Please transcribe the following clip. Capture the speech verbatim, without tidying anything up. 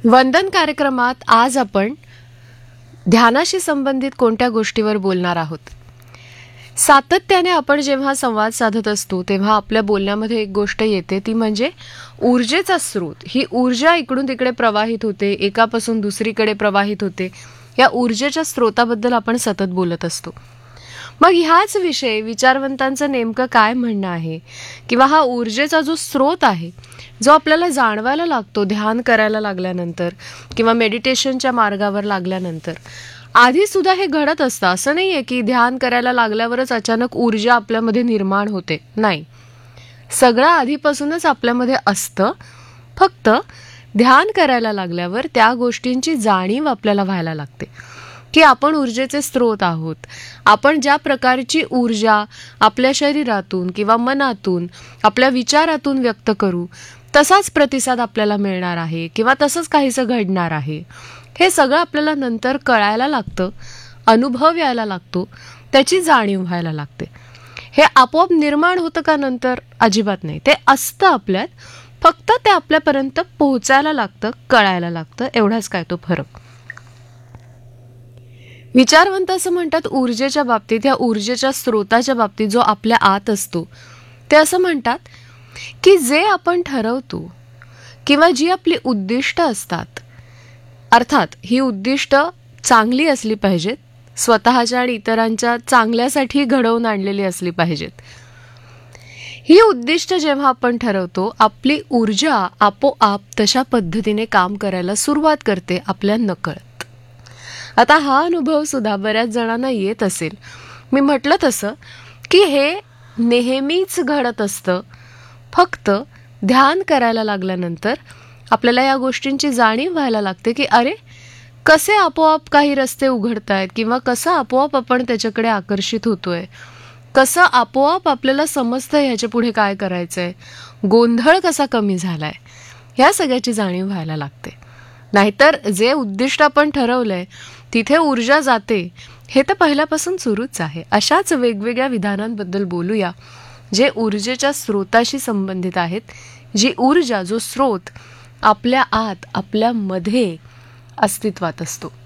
वंदन कार्यक्रमात आज आपण ध्यानाशी संबंधित कोणत्या गोष्टीवर बोलणार आहोत. सातत्याने आपण जेव्हा संवाद साधत असतो तेव्हा आपल्या बोलण्यामध्ये एक गोष्ट येते, ती म्हणजे ऊर्जेचा स्रोत. ही ऊर्जा इकडून तिकडे प्रवाहित होते, एकापासून दुसरीकडे प्रवाहित होते. या ऊर्जेच्या स्रोताबद्दल आपण सतत बोलत असतो. मग ह्याच विषयी विचारवंतांचं नेमकं काय म्हणणं आहे, किंवा हा ऊर्जेचा जो स्रोत आहे जो आपल्याला जाणवायला लागतो ध्यान करायला लागल्यानंतर किंवा मेडिटेशनच्या मार्गावर लागल्यानंतर, आधी सुद्धा हे घडत असतं. असं नाही आहे की ध्यान करायला लागल्यावरच अचानक ऊर्जा आपल्यामध्ये निर्माण होते. नाही, सगळं आधीपासूनच आपल्यामध्ये असतं. फक्त ध्यान करायला लागल्यावर त्या गोष्टींची जाणीव आपल्याला व्हायला लागते की आपण ऊर्जेचे स्रोत आहोत. आपण ज्या प्रकारची ऊर्जा आपल्या शरीरातून किंवा मनातून आपल्या विचारातून व्यक्त करू तसाच प्रतिसाद आपल्याला मिळणार आहे किंवा तसंच काहीसं घडणार आहे. हे सगळं आपल्याला नंतर कळायला लागतं, अनुभव यायला लागतो, त्याची जाणीव व्हायला लागते. हे आपोआप निर्माण होतं का नंतर? अजिबात नाही. ते असतं आपल्यात, फक्त ते आपल्यापर्यंत पोहोचायला लागतं, कळायला लागतं, एवढाच काय तो फरक. विचारवंत असं म्हणतात ऊर्जेच्या बाबतीत, या ऊर्जेच्या स्रोताच्या बाबतीत जो आपल्या आत असतो, ते असं म्हणतात की जे आपण ठरवतो किंवा जी आपली उद्दिष्ट असतात, अर्थात ही उद्दिष्ट चांगली असली पाहिजेत, स्वतःच्या आणि इतरांच्या चांगल्यासाठी घडवून आणलेली असली पाहिजेत. ही उद्दिष्ट जेव्हा आपण ठरवतो, आपली ऊर्जा आपोआप तशा पद्धतीने काम करायला सुरुवात करते आपल्या नकळत. आता हा अनुभव सुद्धा बऱ्याच जणांना येत असेल. मी म्हटलं तसं की हे नेहमीच घडत असतं. फक्त ध्यान करायला लागल्यानंतर आपल्याला या गोष्टींची जाणीव व्हायला लागते की अरे, कसे आपोआप काही रस्ते उघडत आहेत, किंवा कसं आपोआप आपण त्याच्याकडे आकर्षित होतोय, कसं आपोआप आपल्याला समजतंय ह्याच्या पुढे काय करायचंय, गोंधळ कसा कमी झालाय, ह्या सगळ्याची जाणीव व्हायला लागते. नाहीतर जे उद्दिष्ट आपण ठरवलंय तिथे ऊर्जा जाते, हे तर पहिल्यापासून सुरूच आहे. अशाच वेगवेगळ्या विधानांबद्दल बोलूया जे ऊर्जेच्या स्रोताशी संबंधित आहेत. जी ऊर्जा, जो स्रोत आपल्या आत, आपल्यामध्ये अस्तित्वात असतो.